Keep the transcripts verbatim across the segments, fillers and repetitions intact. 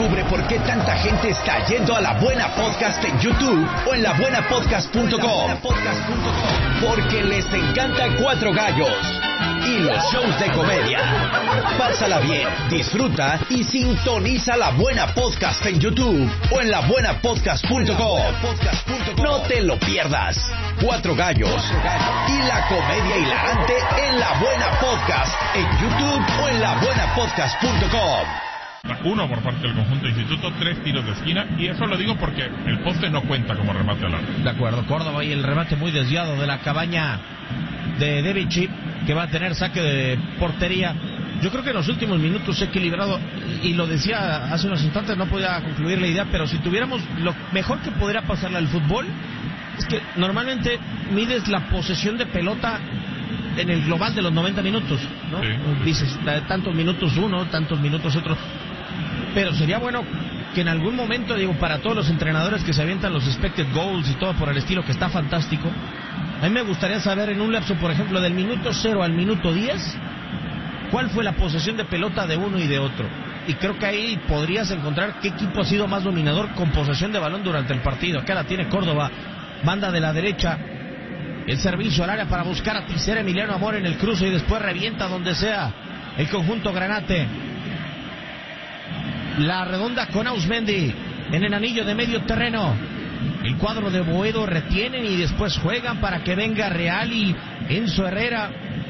Descubre por qué tanta gente está yendo a La Buena Podcast en YouTube o en la buena podcast punto com. Porque les encanta Cuatro Gallos y los shows de comedia. Pásala bien, disfruta y sintoniza La Buena Podcast en YouTube o en la buena podcast punto com. No te lo pierdas. Cuatro Gallos y la comedia hilarante en La Buena Podcast en YouTube o en la buena podcast punto com. Uno por parte del conjunto Instituto, tres tiros de esquina, y eso lo digo porque el poste no cuenta como remate al arco. De acuerdo, Córdoba y el remate muy desviado de la cabaña de David Chip, que va a tener saque de portería. Yo creo que en los últimos minutos se ha equilibrado, y lo decía hace unos instantes, no podía concluir la idea, pero si tuviéramos lo mejor que podría pasarle al fútbol, es que normalmente mides la posesión de pelota en el global de los noventa minutos, ¿no? Sí. Dices, tantos minutos uno, tantos minutos otro. Pero sería bueno que en algún momento, digo, para todos los entrenadores que se avientan los expected goals y todo por el estilo, que está fantástico, a mí me gustaría saber en un lapso, por ejemplo, del minuto cero al minuto diez, cuál fue la posesión de pelota de uno y de otro. Y creo que ahí podrías encontrar qué equipo ha sido más dominador con posesión de balón durante el partido. Acá la tiene Córdoba, banda de la derecha, el servicio al área para buscar a Tisera, Emiliano Amor en el cruce, y después revienta donde sea el conjunto Granate. La redonda con Ausmendi en el anillo de medio terreno. El cuadro de Boedo retienen y después juegan para que venga Real y Enzo Herrera.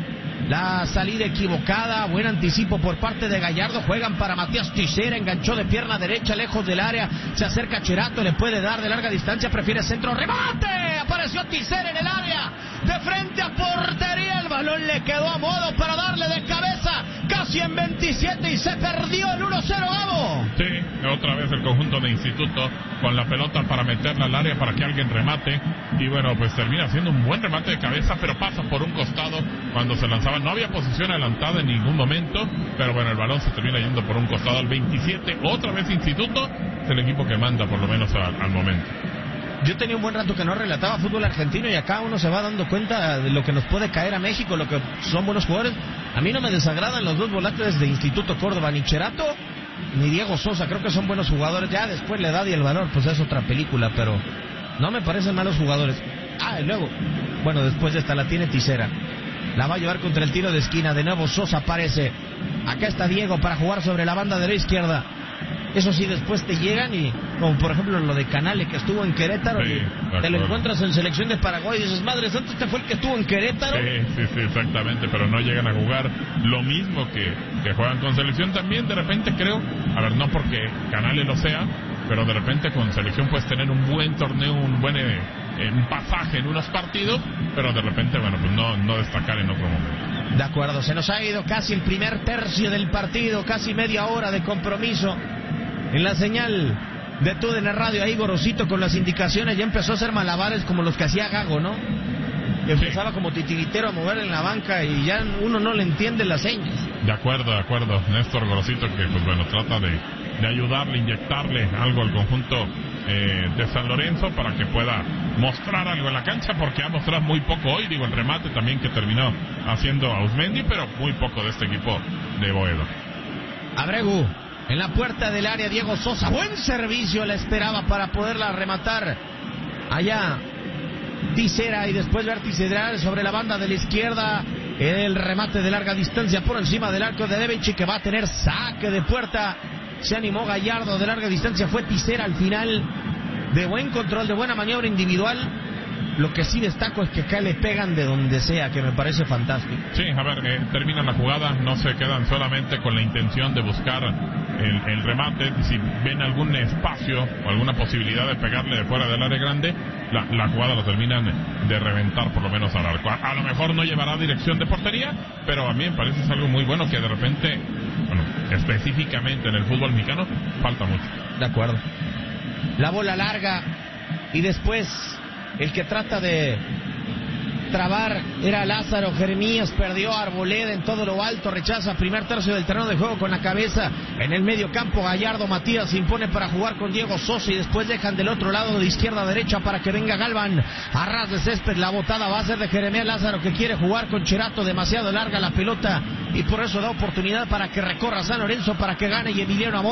La salida equivocada, buen anticipo por parte de Gallardo. Juegan para Matías Tisera, enganchó de pierna derecha lejos del área. Se acerca Cherato, le puede dar de larga distancia, prefiere centro, remate. Apareció Tisera en el área, de frente a portería. El balón le quedó a modo para darle de cabeza, casi en veintisiete, y se perdió el uno cero, Gabo. Sí, otra vez el conjunto de Instituto con la pelota para meterla al área para que alguien remate. Y bueno, pues termina siendo un buen remate de cabeza, pero pasa por un costado cuando se lanzaba. No había posición adelantada en ningún momento, pero bueno, el balón se termina yendo por un costado al veintisiete. Otra vez Instituto, es el equipo que manda por lo menos al, al momento. Yo tenía un buen rato que no relataba fútbol argentino, y acá uno se va dando cuenta de lo que nos puede caer a México, lo que son buenos jugadores. A mí no me desagradan los dos volantes de Instituto Córdoba, ni Cherato ni Diego Sosa. Creo que son buenos jugadores. Ya después la edad y el valor, pues es otra película, pero no me parecen malos jugadores. Ah, y luego, bueno, después de esta la tiene Tisera. La va a llevar contra el tiro de esquina. De nuevo Sosa aparece. Acá está Diego para jugar sobre la banda de la izquierda. Eso sí, después te llegan y, como por ejemplo lo de Canale, que estuvo en Querétaro, sí, y te lo encuentras en selección de Paraguay y dices, madre santa, este fue el que estuvo en Querétaro. Sí, sí, sí, exactamente, pero no llegan a jugar lo mismo que, que juegan con selección también. De repente creo, a ver, no porque Canale lo sea, pero de repente con selección puedes tener un buen torneo, un buen eh, un pasaje en unos partidos, pero de repente, bueno, pues no, no destacar en otro momento. De acuerdo, se nos ha ido casi el primer tercio del partido, casi media hora de compromiso. En la señal de T U D N Radio, ahí Gorosito con las indicaciones ya empezó a hacer malabares como los que hacía Gago, ¿no? Empezaba sí, como titiritero a mover en la banca y ya uno no le entiende las señas. De acuerdo, de acuerdo. Néstor Gorosito, que pues bueno, trata de, de ayudarle, inyectarle algo al conjunto eh, de San Lorenzo para que pueda mostrar algo en la cancha, porque ha mostrado muy poco hoy. Digo, el remate también que terminó haciendo Ausmendi, pero muy poco de este equipo de Boedo. Abregu en la puerta del área, Diego Sosa, buen servicio, la esperaba para poderla rematar allá Tisera, y después ver Tisera sobre la banda de la izquierda, el remate de larga distancia por encima del arco de Devichi, que va a tener saque de puerta. Se animó Gallardo, de larga distancia fue Tisera al final, de buen control, de buena maniobra individual. Lo que sí destaco es que acá le pegan de donde sea, que me parece fantástico. Sí, a ver, eh, terminan la jugada, no se quedan solamente con la intención de buscar el, el remate. Si ven algún espacio o alguna posibilidad de pegarle de fuera del área grande, la, la jugada lo terminan de reventar por lo menos al arco. A, a lo mejor no llevará dirección de portería, pero a mí me parece es algo muy bueno que de repente, bueno, específicamente en el fútbol mexicano, falta mucho. De acuerdo. La bola larga y después el que trata de trabar era Lázaro Jeremías, perdió a Arboleda en todo lo alto, rechaza primer tercio del terreno de juego con la cabeza en el medio campo. Gallardo Matías se impone para jugar con Diego Sosa y después dejan del otro lado de izquierda a derecha para que venga Galván a ras de césped. La botada va a ser de Jeremías Lázaro, que quiere jugar con Cherato, demasiado larga la pelota y por eso da oportunidad para que recorra San Lorenzo, para que gane, y Emiliano Amor